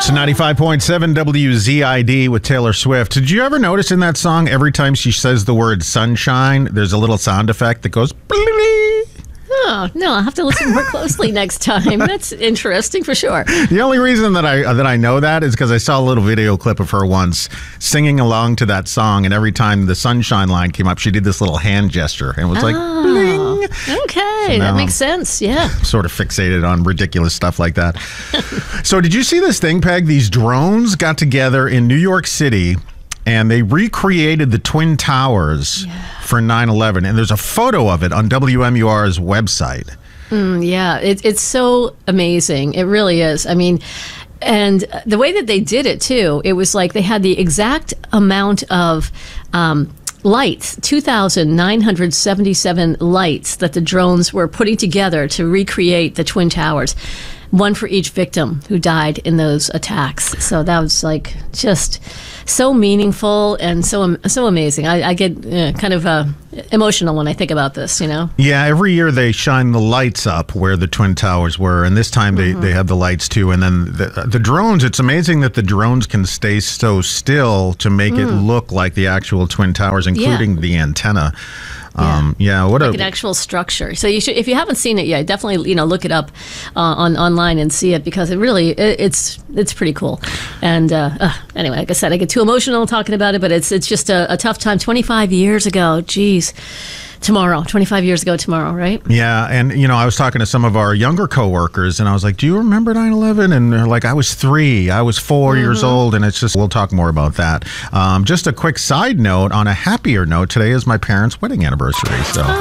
It's 95.7 WZID with Taylor Swift. Did you ever notice in that song, every time she says the word sunshine, there's a little sound effect that goes... Oh, no, I'll have to listen more closely next time. That's interesting for sure. The only reason that I know that is because I saw a little video clip of her once singing along to that song, and every time the sunshine line came up, she did this little hand gesture, and it was like, bling. Okay, that makes sense, yeah. Sort of fixated on ridiculous stuff like that. So did you see this thing, Peg? These drones got together in New York City, and they recreated the Twin Towers for 9/11. And there's a photo of it on WMUR's website. Yeah, it's so amazing. It really is. I mean, and the way that they did it, too, it was like they had the exact amount of lights, 2,977 lights that the drones were putting together to recreate the Twin Towers. One for each victim who died in those attacks. So that was like just so meaningful and so amazing. I get kind of emotional when I think about this, you know? Yeah, every year they shine the lights up where the Twin Towers were, and this time they have the lights too. And then the drones, it's amazing that the drones can stay so still to make it look like the actual Twin Towers, including the antenna. What like an actual structure. So you should, if you haven't seen it yet, definitely look it up online and see it, because it really it's pretty cool. And anyway, like I said, I get too emotional talking about it, but it's just a tough time. 25 years ago, geez. 25 years ago tomorrow, right? Yeah, and I was talking to some of our younger coworkers, and I was like, do you remember 9/11? And they're like, I was 3, I was 4 years old, and it's just, we'll talk more about that. Just a quick side note, on a happier note, today is my parents' wedding anniversary, so...